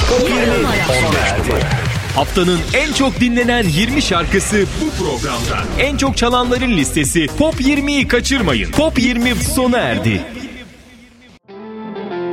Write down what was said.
Top 20 sona erdi. Haftanın en çok dinlenen 20 şarkısı bu programda. En çok çalanların listesi Top 20'yi kaçırmayın. Top 20 sona erdi.